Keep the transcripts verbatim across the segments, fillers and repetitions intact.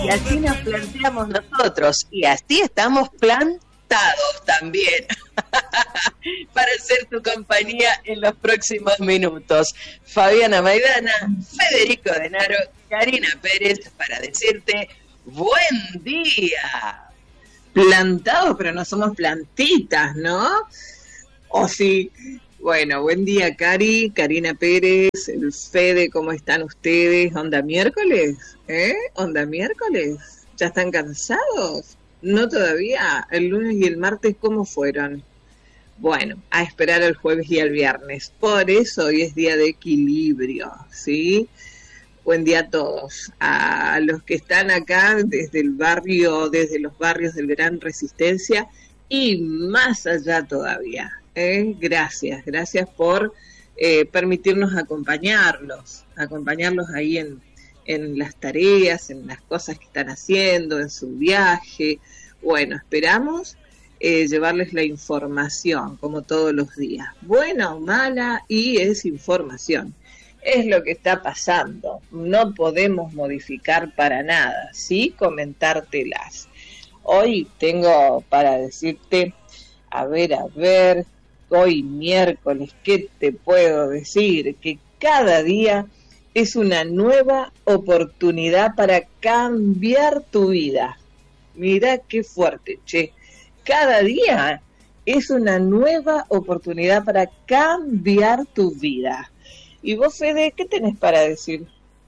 Y así nos planteamos nosotros, y así estamos plantados también para hacer tu compañía en los próximos minutos. Fabiana Maidana, Federico Denaro, Karina Pérez, para decirte buen día. Plantados, pero no somos plantitas, ¿no? O sí. Bueno, buen día, Cari, Karina Pérez, el Fede, ¿cómo están ustedes? ¿Onda miércoles? ¿Eh? ¿Onda miércoles? ¿Ya están cansados? No todavía. El lunes y el martes, ¿cómo fueron? Bueno, a esperar el jueves y el viernes. Por eso hoy es día de equilibrio, ¿sí? Buen día a todos. A los que están acá desde el barrio, desde los barrios del Gran Resistencia y más allá todavía. Eh, gracias, gracias por eh, permitirnos acompañarlos, acompañarlos ahí en, en las tareas, en las cosas que están haciendo, en su viaje. Bueno, esperamos eh, llevarles la información como todos los días, buena o mala, y es información, es lo que está pasando, no podemos modificar para nada, sí comentártelas. Hoy tengo para decirte, a ver, a ver, hoy miércoles, ¿qué te puedo decir? Que cada día es una nueva oportunidad para cambiar tu vida. Mirá qué fuerte, che. Cada día es una nueva oportunidad para cambiar tu vida. ¿Y vos, Fede, qué tenés para decir?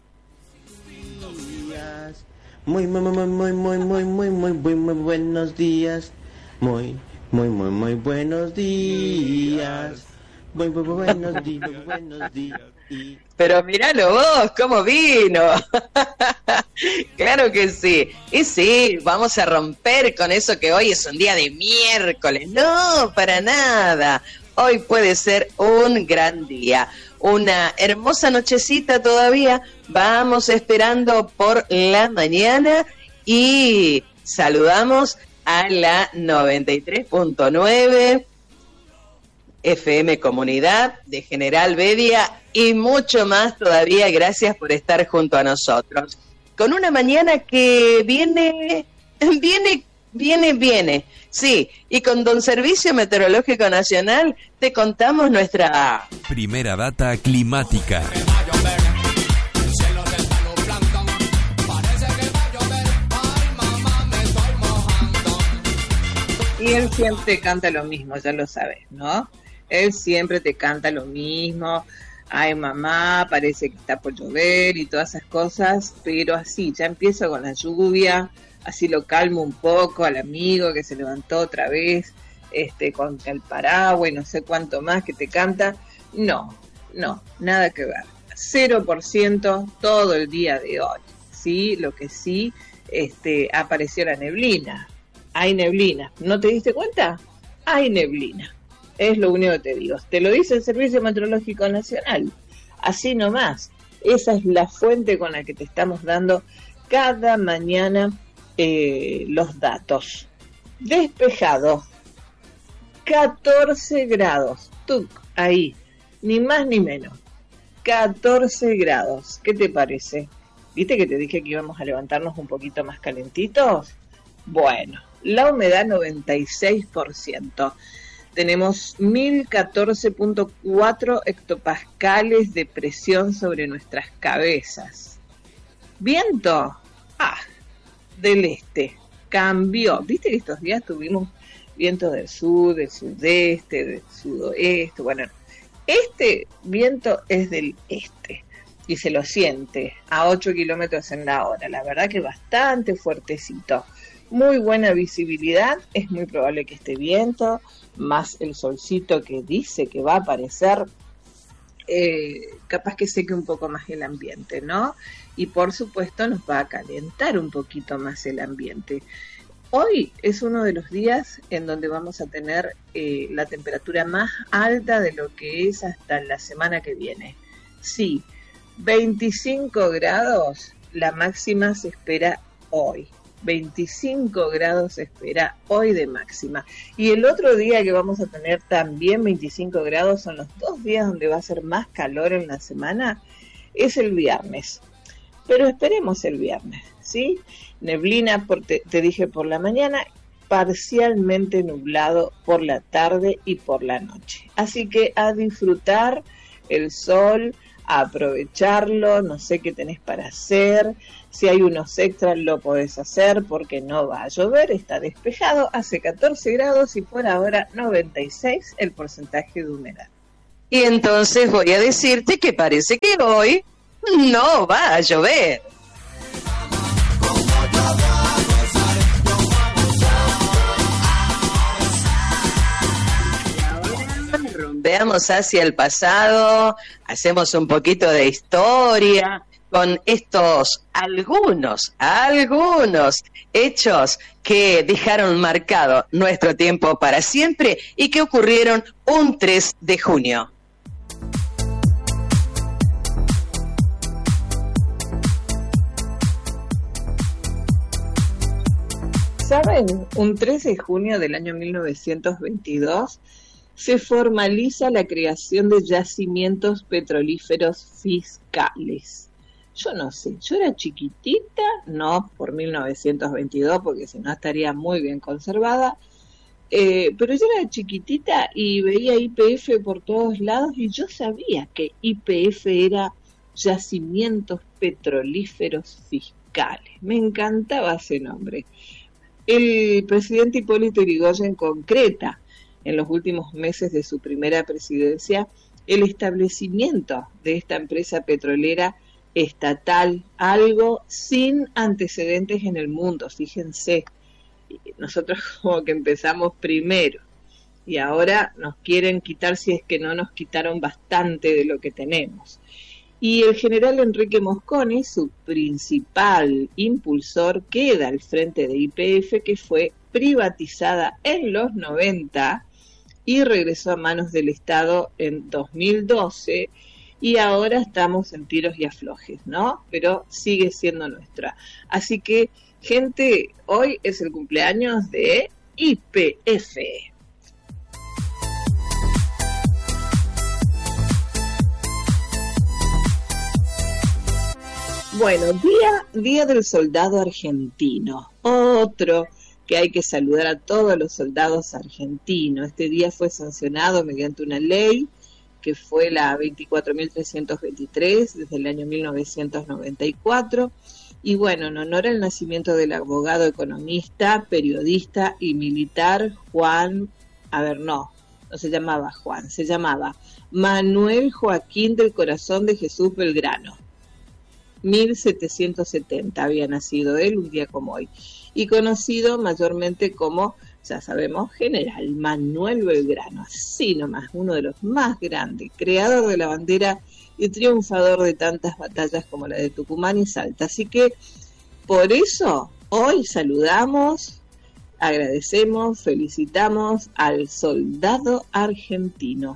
Muy, muy, muy, muy, muy, muy, muy, muy, muy, muy buenos días. Muy... Muy, muy, muy buenos días. Muy, muy, muy buenos días, muy buenos días. Y... Pero míralo vos, cómo vino. Claro que sí. Y sí, vamos a romper con eso que hoy es un día de miércoles. No, para nada. Hoy puede ser un gran día. Una hermosa nochecita todavía. Vamos esperando por la mañana y saludamos a la noventa y tres punto nueve F M Comunidad de General Bedia y mucho más todavía. Gracias por estar junto a nosotros. Con una mañana que viene, viene, viene, viene. Sí, y con Don Servicio Meteorológico Nacional te contamos nuestra primera data climática. Y él siempre canta lo mismo, ya lo sabes, ¿no? Él siempre te canta lo mismo. Ay, mamá, parece que está por llover y todas esas cosas, pero así, ya empieza con la lluvia, así lo calmo un poco al amigo que se levantó otra vez, este, con el paraguas y no sé cuánto más que te canta. No, no, nada que ver. Cero por ciento todo el día de hoy, ¿sí? Lo que sí, este, apareció la neblina. Hay neblina. ¿No te diste cuenta? Hay neblina. Es lo único que te digo. Te lo dice el Servicio Meteorológico Nacional. Así nomás. Esa es la fuente con la que te estamos dando cada mañana eh, los datos. Despejado. catorce grados. Tú, ahí. Ni más ni menos. catorce grados. ¿Qué te parece? ¿Viste que te dije que íbamos a levantarnos un poquito más calentitos? Bueno. La humedad noventa y seis por ciento. Tenemos mil catorce punto cuatro hectopascales de presión sobre nuestras cabezas. Viento, ah, del este, cambió. Viste que estos días tuvimos vientos del sur, del sudeste, del sudoeste. Bueno, este viento es del este y se lo siente a ocho kilómetros en la hora. La verdad que bastante fuertecito. Muy buena visibilidad, es muy probable que este viento, más el solcito que dice que va a aparecer, eh, capaz que seque un poco más el ambiente, ¿no? Y por supuesto nos va a calentar un poquito más el ambiente. Hoy es uno de los días en donde vamos a tener eh, la temperatura más alta de lo que es hasta la semana que viene. Sí, veinticinco grados, la máxima se espera hoy. veinticinco grados se espera hoy de máxima. Y el otro día que vamos a tener también veinticinco grados, son los dos días donde va a ser más calor en la semana, es el viernes. Pero esperemos el viernes, ¿sí? Neblina, por, te, te dije por la mañana, parcialmente nublado por la tarde y por la noche. Así que a disfrutar el sol, a aprovecharlo, no sé qué tenés para hacer, si hay unos extras lo podés hacer porque no va a llover, está despejado, hace catorce grados y por ahora noventa y seis el porcentaje de humedad. Y entonces voy a decirte que parece que hoy no va a llover. Veamos hacia el pasado, hacemos un poquito de historia con estos algunos, algunos hechos que dejaron marcado nuestro tiempo para siempre y que ocurrieron un tres de junio. ¿Saben? Un tres de junio del año mil novecientos veintidós se formaliza la creación de yacimientos petrolíferos fiscales. Yo no sé, yo era chiquitita, no por mil novecientos veintidós, porque si no estaría muy bien conservada, eh, pero yo era chiquitita y veía Y P F por todos lados y yo sabía que Y P F era yacimientos petrolíferos fiscales. Me encantaba ese nombre. El presidente Hipólito Yrigoyen concreta en los últimos meses de su primera presidencia el establecimiento de esta empresa petrolera estatal, algo sin antecedentes en el mundo. Fíjense, nosotros como que empezamos primero y ahora nos quieren quitar, si es que no nos quitaron bastante de lo que tenemos. Y el general Enrique Mosconi, su principal impulsor, queda al frente de Y P F, que fue privatizada en los noventa y regresó a manos del Estado en dos mil doce, y ahora estamos en tiros y aflojes, ¿no? Pero sigue siendo nuestra. Así que, gente, hoy es el cumpleaños de Y P F. Bueno, día, día del soldado argentino, otro que hay que saludar a todos los soldados argentinos. Este día fue sancionado mediante una ley que fue la veinticuatro mil trescientos veintitrés desde el año mil novecientos noventa y cuatro, y bueno, en honor al nacimiento del abogado, economista, periodista y militar Juan, a ver, no, no se llamaba Juan, se llamaba Manuel Joaquín del Corazón de Jesús Belgrano. mil setecientos setenta había nacido él, un día como hoy, y conocido mayormente como, ya sabemos, General Manuel Belgrano, así nomás, uno de los más grandes, creador de la bandera y triunfador de tantas batallas como la de Tucumán y Salta. Así que, por eso, hoy saludamos, agradecemos, felicitamos al soldado argentino.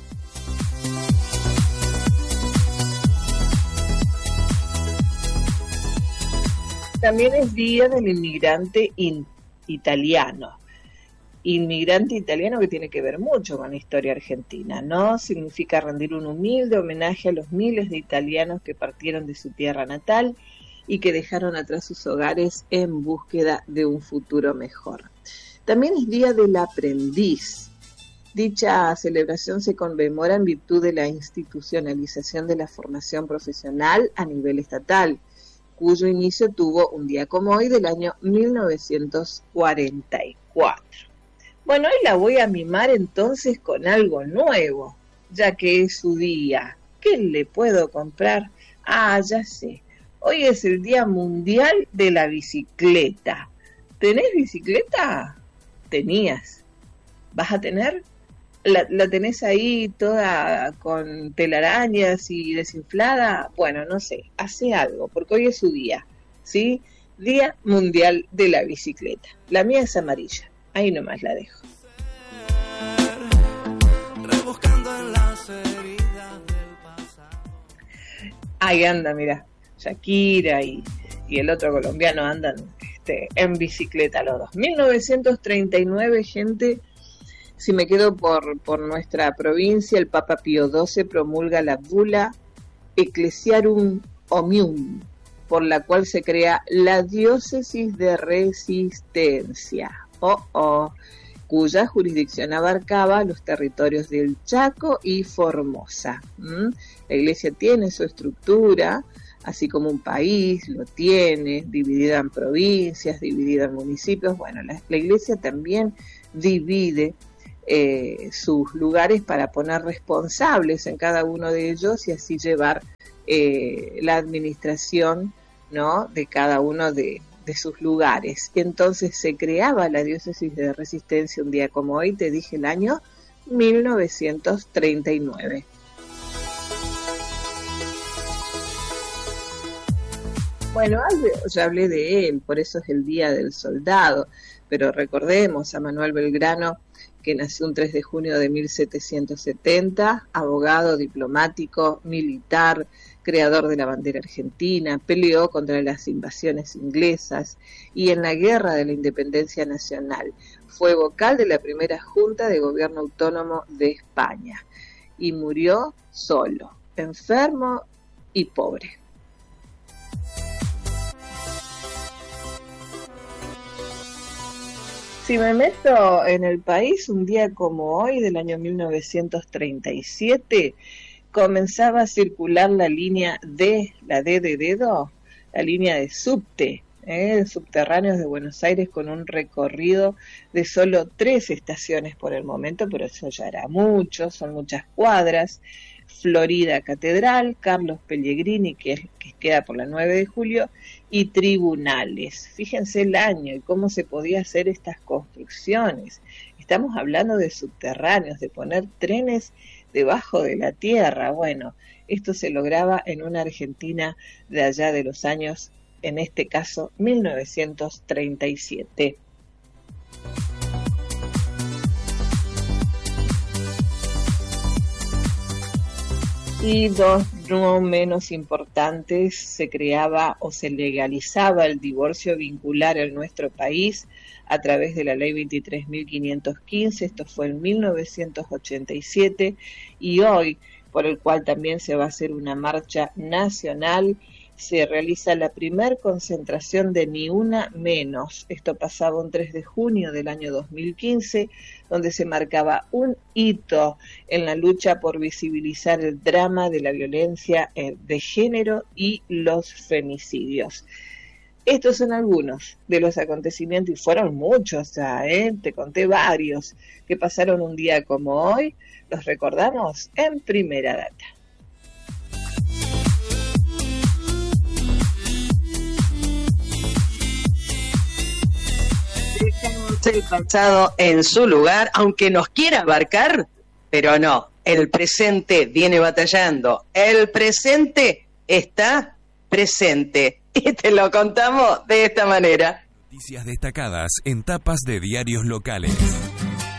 También es Día del Inmigrante in- Italiano. Inmigrante italiano que tiene que ver mucho con la historia argentina, ¿no? Significa rendir un humilde homenaje a los miles de italianos que partieron de su tierra natal y que dejaron atrás sus hogares en búsqueda de un futuro mejor. También es Día del Aprendiz. Dicha celebración se conmemora en virtud de la institucionalización de la formación profesional a nivel estatal, cuyo inicio tuvo un día como hoy del año mil novecientos cuarenta y cuatro. Bueno, hoy la voy a mimar entonces con algo nuevo, ya que es su día. ¿Qué le puedo comprar? Ah, ya sé. Hoy es el Día Mundial de la Bicicleta. ¿Tenés bicicleta? Tenías. ¿Vas a tener? La, la tenés ahí toda con telarañas y desinflada. Bueno, no sé, hace algo, porque hoy es su día, ¿sí? Día Mundial de la Bicicleta. La mía es amarilla, ahí nomás la dejo. Ahí anda, mira, Shakira y, y el otro colombiano andan este, en bicicleta los dos. mil novecientos treinta y nueve, gente. Si me quedo por, por nuestra provincia, el Papa Pío doce promulga la bula Ecclesiarum Omnium, por la cual se crea la diócesis de Resistencia, oh, oh, cuya jurisdicción abarcaba los territorios del Chaco y Formosa. ¿Mm? La iglesia tiene su estructura, así como un país lo tiene, dividida en provincias, dividida en municipios. Bueno, la, la iglesia también divide eh, sus lugares para poner responsables en cada uno de ellos y así llevar eh, la administración, ¿no?, de cada uno de, de sus lugares. Entonces se creaba la diócesis de Resistencia un día como hoy, te dije el año mil novecientos treinta y nueve. Bueno, ya hablé de él, por eso es el Día del Soldado, pero recordemos a Manuel Belgrano, que nació un tres de junio de mil setecientos setenta, abogado, diplomático, militar, creador de la bandera argentina, peleó contra las invasiones inglesas y en la Guerra de la Independencia Nacional. Fue vocal de la primera Junta de Gobierno Autónomo de España y murió solo, enfermo y pobre. Si me meto en el país, un día como hoy, del año mil novecientos treinta y siete, comenzaba a circular la línea D, la D de dedo, la línea de subte, ¿eh? subterráneos de Buenos Aires, con un recorrido de solo tres estaciones por el momento, pero eso ya era mucho, son muchas cuadras. Florida Catedral, Carlos Pellegrini, que, es, que queda por la nueve de julio, y Tribunales. Fíjense el año y cómo se podía hacer estas construcciones. Estamos hablando de subterráneos, de poner trenes debajo de la tierra. Bueno, esto se lograba en una Argentina de allá de los años, en este caso, mil novecientos treinta y siete. Y dos no menos importantes, se creaba o se legalizaba el divorcio vincular en nuestro país a través de la ley veintitrés mil quinientos quince, esto fue en mil novecientos ochenta y siete, y hoy, por el cual también se va a hacer una marcha nacional, se realiza la primer concentración de Ni Una Menos. Esto pasaba un tres de junio del año dos mil quince, donde se marcaba un hito en la lucha por visibilizar el drama de la violencia de género y los femicidios. Estos son algunos de los acontecimientos, y fueron muchos ya, ¿eh? Te conté varios, que pasaron un día como hoy. Los recordamos en Primera Data. El pasado en su lugar, aunque nos quiera abarcar, pero no, el presente viene batallando, el presente está presente, y te lo contamos de esta manera. Noticias destacadas en tapas de diarios locales.